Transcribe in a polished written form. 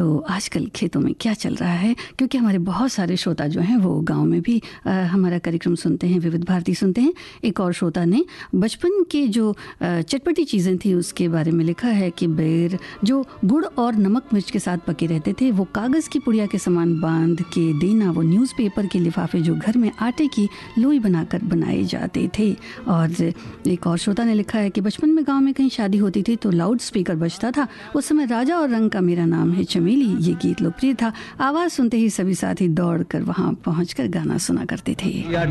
तो आजकल खेतों में क्या चल रहा है, क्योंकि हमारे बहुत सारे श्रोता जो हैं वो गांव में भी हमारा कार्यक्रम सुनते हैं, विविध भारती सुनते हैं। एक और श्रोता ने बचपन के जो चटपटी चीज़ें थी उसके बारे में लिखा है कि बेर जो गुड़ और नमक मिर्च के साथ पके रहते थे, वो कागज़ की पुड़िया के समान बांध के देना, वो न्यूज़पेपर के लिफाफे जो घर में आटे की लोई बनाकर बनाए जाते थे। और एक और श्रोता ने लिखा है कि बचपन में गांव में कहीं शादी होती थी तो लाउड स्पीकर बजता था। उस समय राजा और रंग का मेरा नाम है चमेली ये गीत लोकप्रिय था। आवाज़ सुनते ही सभी साथी दौड़ कर वहाँ पहुँच कर गाना सुना करते थे।